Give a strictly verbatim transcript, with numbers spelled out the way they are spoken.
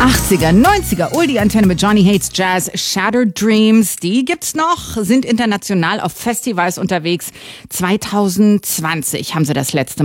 achtziger, neunziger, Oldie-Antenne mit Johnny Hates Jazz, Shattered Dreams, die gibt's noch, sind international auf Festivals unterwegs. zwanzig zwanzig haben sie das letzte